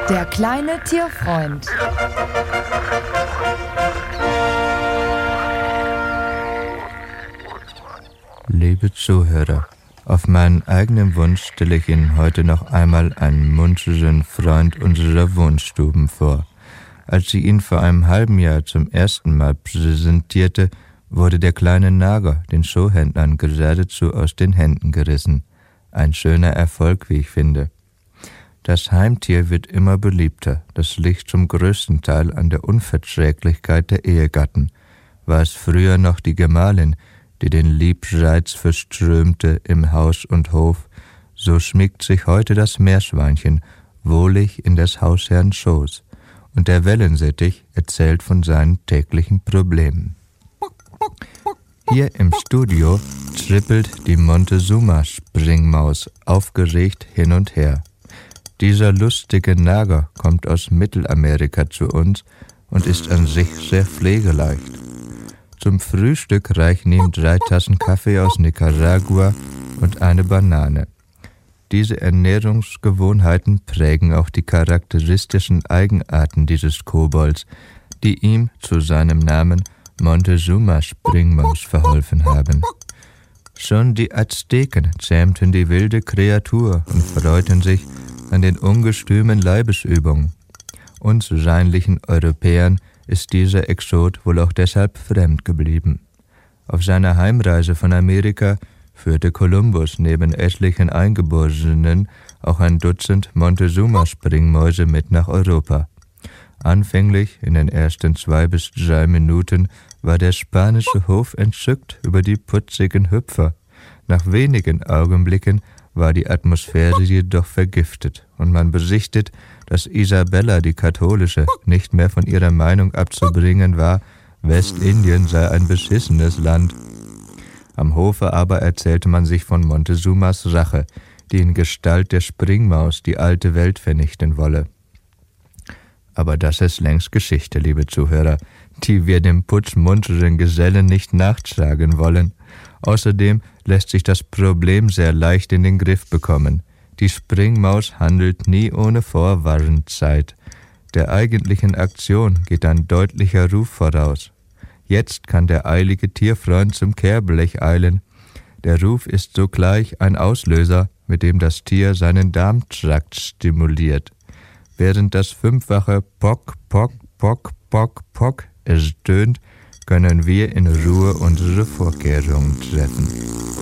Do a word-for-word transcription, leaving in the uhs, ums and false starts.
Der kleine Tierfreund. Liebe Zuhörer, auf meinen eigenen Wunsch stelle ich Ihnen heute noch einmal einen muntrigen Freund unserer Wohnstuben vor. Als ich ihn vor einem halben Jahr zum ersten Mal präsentierte, wurde der kleine Nager den Showhändlern geradezu aus den Händen gerissen. Ein schöner Erfolg, wie ich finde. Das Heimtier wird immer beliebter. Das liegt zum größten Teil an der Unverträglichkeit der Ehegatten. War es früher noch die Gemahlin, die den Liebreiz verströmte im Haus und Hof, so schmiegt sich heute das Meerschweinchen wohlig in des Hausherrn Schoß, und der Wellensittich erzählt von seinen täglichen Problemen. Hier im Studio trippelt die Montezuma-Springmaus aufgeregt hin und her. Dieser lustige Nager kommt aus Mittelamerika zu uns und ist an sich sehr pflegeleicht. Zum Frühstück reichen ihm drei Tassen Kaffee aus Nicaragua und eine Banane. Diese Ernährungsgewohnheiten prägen auch die charakteristischen Eigenarten dieses Kobolds, die ihm zu seinem Namen Montezuma-Springmaus verholfen haben. Schon die Azteken zähmten die wilde Kreatur und freuten sich an den ungestümen Leibesübungen. Uns reinlichen Europäern ist dieser Exot wohl auch deshalb fremd geblieben. Auf seiner Heimreise von Amerika führte Kolumbus neben etlichen Eingeborenen auch ein Dutzend Montezuma-Springmäuse mit nach Europa. Anfänglich, in den ersten zwei bis drei Minuten, war der spanische Hof entzückt über die putzigen Hüpfer. Nach wenigen Augenblicken war die Atmosphäre jedoch vergiftet und man besichtet, dass Isabella die Katholische nicht mehr von ihrer Meinung abzubringen war, Westindien sei ein beschissenes Land. Am Hofe aber erzählte man sich von Montezumas Rache, die in Gestalt der Springmaus die alte Welt vernichten wolle. Aber das ist längst Geschichte, liebe Zuhörer, die wir dem putzmunteren Gesellen nicht nachtragen wollen. Außerdem lässt sich das Problem sehr leicht in den Griff bekommen. Die Springmaus handelt nie ohne Vorwarnzeit. Der eigentlichen Aktion geht ein deutlicher Ruf voraus. Jetzt kann der eilige Tierfreund zum Kehrblech eilen. Der Ruf ist sogleich ein Auslöser, mit dem das Tier seinen Darmtrakt stimuliert. Während das fünffache Pock, Pock, Pock, Pock, Pock es tönt, können wir in Ruhe unsere Vorkehrungen treffen.